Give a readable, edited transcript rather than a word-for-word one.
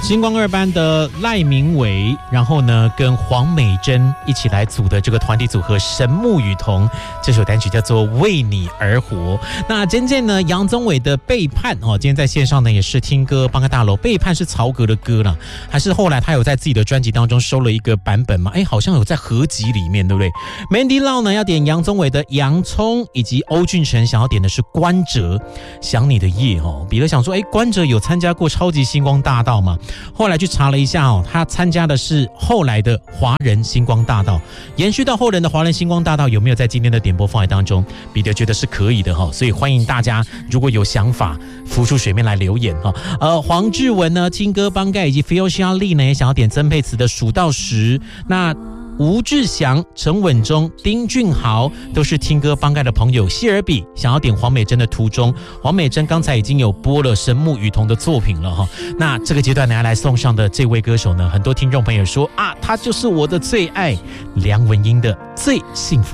星光二班的赖明伟，然后呢跟黄美珍一起来组的这个团体组合神木与瞳，这首单曲叫做为你而活。那渐渐呢杨宗纬的背叛哦，今天在线上呢也是听歌帮个大楼，背叛是曹格的歌啦，还是后来他有在自己的专辑当中收了一个版本嘛？好像有在合集里面，对不对？ Mandy Lau 呢要点杨宗纬的洋葱，以及欧俊成想要点的是关喆想你的夜哦。彼得想说关喆有参加过超级星光大道吗？后来去查了一下哦，他参加的是后来的华人星光大道，延续到后人的华人星光大道有没有在今天的点播范围当中？彼得觉得是可以的哈，所以欢迎大家如果有想法浮出水面来留言哈。黄志文呢、青歌帮盖以及 Fiosia Lee 呢也想要点曾沛慈的数到10。那吴志祥、陈稳中、丁俊豪都是听歌帮盖的朋友。谢尔比想要点黄美珍的途中，黄美珍刚才已经有播了神木与瞳的作品了哈。那这个阶段呢来送上的这位歌手呢，很多听众朋友说啊，他就是我的最爱，梁文音的最幸福。